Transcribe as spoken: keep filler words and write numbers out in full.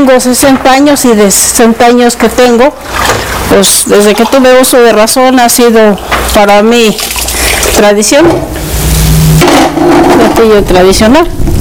tengo sesenta años y de sesenta años que tengo, pues desde que tuve uso de razón ha sido para mí tradición, platillo tradicional.